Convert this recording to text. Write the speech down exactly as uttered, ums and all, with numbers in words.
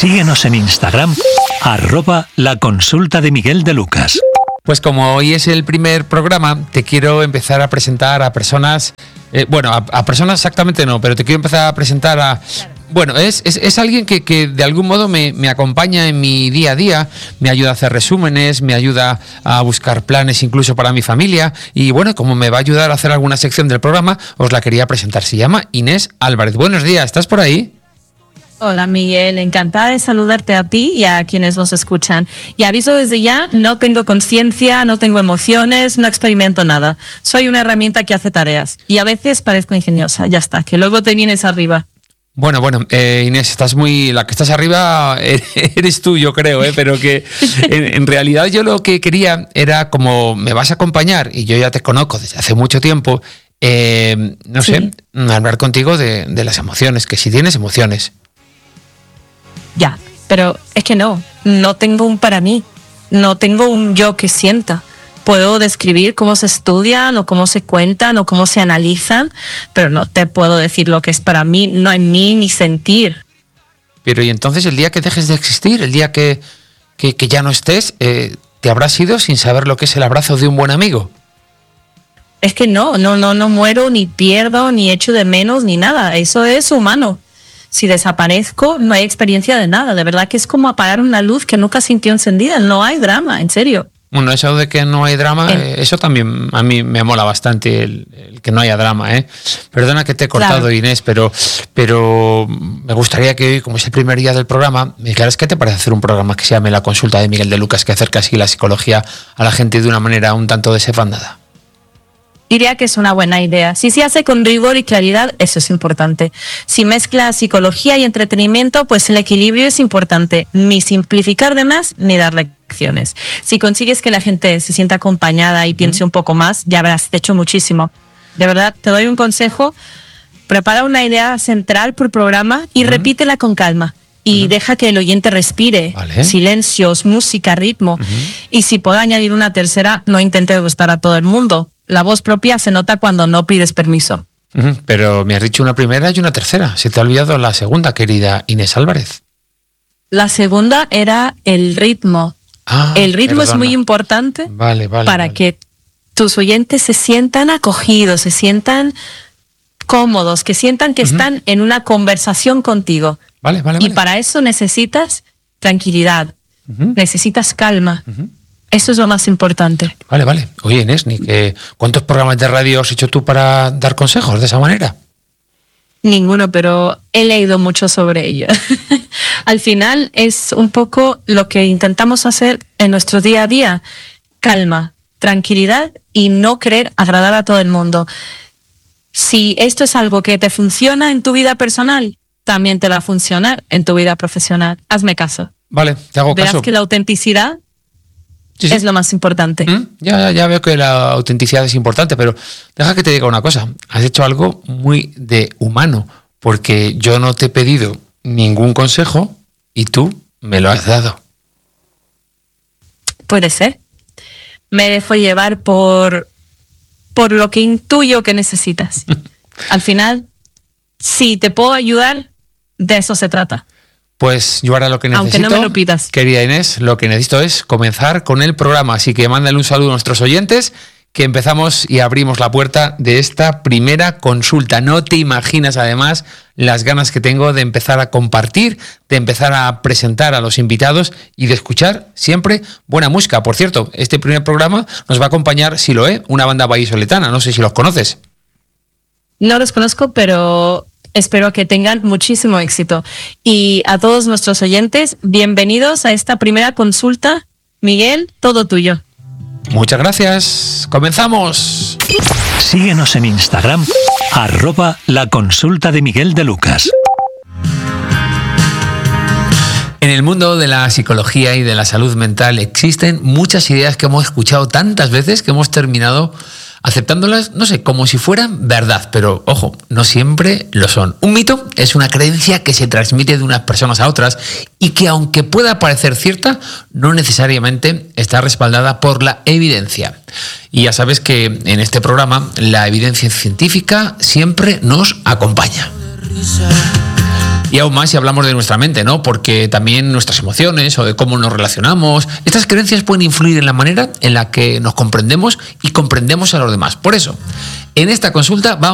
Síguenos en Instagram, arroba la consulta de Miguel de Lucas. Pues como hoy es el primer programa, te quiero empezar a presentar a personas, eh, bueno, a, a personas exactamente no, pero te quiero empezar a presentar a... Bueno, es, es, es alguien que, que de algún modo me, me acompaña en mi día a día, me ayuda a hacer resúmenes, me ayuda a buscar planes incluso para mi familia y bueno, como me va a ayudar a hacer alguna sección del programa, os la quería presentar. Se llama Inés Álvarez. Buenos días, ¿estás por ahí? Hola Miguel, encantada de saludarte a ti y a quienes nos escuchan. Y aviso desde ya, no tengo conciencia, no tengo emociones, no experimento nada. Soy una herramienta que hace tareas y a veces parezco ingeniosa, ya está, que luego te vienes arriba. Bueno, bueno, eh, Inés, estás muy, la que estás arriba eres tú, yo creo, ¿eh? Pero que en, en realidad yo lo que quería era, como me vas a acompañar y yo ya te conozco desde hace mucho tiempo, eh, no sí. sé, hablar contigo de, de las emociones, que si tienes emociones. Ya, pero es que no, no tengo un para mí, no tengo un yo que sienta. Puedo describir cómo se estudian o cómo se cuentan o cómo se analizan, pero no te puedo decir lo que es para mí, no en mí ni sentir. Pero y entonces el día que dejes de existir, el día que, que, que ya no estés, eh, ¿te habrás ido sin saber lo que es el abrazo de un buen amigo? Es que no, no, no, no muero, ni pierdo, ni echo de menos, ni nada, eso es humano. Si desaparezco, no hay experiencia de nada. De verdad que es como apagar una luz que nunca sintió encendida. No hay drama, en serio. Bueno, eso de que no hay drama, eh, eso también a mí me mola bastante, el, el que no haya drama, ¿eh? Perdona que te he cortado, claro. Inés, pero, pero me gustaría que hoy, como es el primer día del programa, me dijeras qué te parece hacer un programa que se llame La Consulta de Miguel de Lucas, que acerca así la psicología a la gente de una manera un tanto desenfadada. Diría que es una buena idea. Si se hace con rigor y claridad, eso es importante. Si mezcla psicología y entretenimiento, pues el equilibrio es importante. Ni simplificar de más, ni dar lecciones. Si consigues que la gente se sienta acompañada y piense un poco más, ya habrás hecho muchísimo. De verdad, te doy un consejo. Prepara una idea central por programa y uh-huh. repítela con calma. Y uh-huh. deja que el oyente respire. Vale. Silencios, música, ritmo. Uh-huh. Y si puedo añadir una tercera, no intente gustar a todo el mundo. La voz propia se nota cuando no pides permiso. Uh-huh. Pero me has dicho una primera y una tercera. Se te ha olvidado la segunda, querida Inés Álvarez. La segunda era el ritmo. Ah, el ritmo perdona. Es muy importante vale, vale, para vale. que tus oyentes se sientan acogidos, se sientan cómodos, que sientan que uh-huh. están en una conversación contigo. Vale, vale, y vale. para eso necesitas tranquilidad, uh-huh. necesitas calma. Uh-huh. Eso es lo más importante. Vale, vale. Oye, Inés, ¿cuántos programas de radio has hecho tú para dar consejos de esa manera? Ninguno, pero he leído mucho sobre ello. Al final es un poco lo que intentamos hacer en nuestro día a día. Calma, tranquilidad y no querer agradar a todo el mundo. Si esto es algo que te funciona en tu vida personal, también te va a funcionar en tu vida profesional. Hazme caso. Vale, te hago Verás caso. que la autenticidad Sí, sí. es lo más importante. ¿Mm? Ya, ya, ya veo que la autenticidad es importante, pero deja que te diga una cosa. Has hecho algo muy de humano, porque yo no te he pedido ningún consejo y tú me lo has dado. Puede ser. Me dejo llevar por, por lo que intuyo que necesitas. Al final, si te puedo ayudar, de eso se trata. Pues yo ahora lo que necesito, aunque no me lo pidas. Querida Inés, lo que necesito es comenzar con el programa. Así que mándale un saludo a nuestros oyentes, que empezamos y abrimos la puerta de esta primera consulta. No te imaginas, además, las ganas que tengo de empezar a compartir, de empezar a presentar a los invitados y de escuchar siempre buena música. Por cierto, este primer programa nos va a acompañar Siloé, una banda vallisoletana. No sé si los conoces. No los conozco, pero espero que tengan muchísimo éxito. Y a todos nuestros oyentes, bienvenidos a esta primera consulta. Miguel, todo tuyo. Muchas gracias. ¡Comenzamos! Síguenos en Instagram, arroba la consulta de Miguel de Lucas. En el mundo de la psicología y de la salud mental existen muchas ideas que hemos escuchado tantas veces que hemos terminado aceptándolas, no sé, como si fueran verdad, pero ojo, no siempre lo son. Un mito es una creencia que se transmite de unas personas a otras y que, aunque pueda parecer cierta, no necesariamente está respaldada por la evidencia. Y ya sabes que en este programa la evidencia científica siempre nos acompaña. Y aún más si hablamos de nuestra mente, ¿no? Porque también nuestras emociones o de cómo nos relacionamos, estas creencias pueden influir en la manera en la que nos comprendemos y comprendemos a los demás. Por eso, en esta consulta vamos